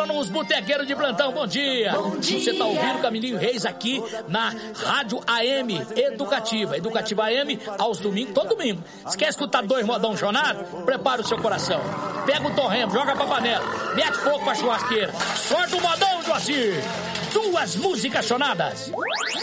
agrônomos, botequeiros de plantão, bom dia. Bom dia. Você tá ouvindo Camilinho Reis aqui na Rádio AM Educativa. Educativa AM aos domingos, todo domingo. Se quer escutar dois modão chonado, prepara o seu coração. Pega o torremo, joga pra panela, mete fogo pra churrasqueira. Solta o modão, Joacir. 2 músicas chonadas.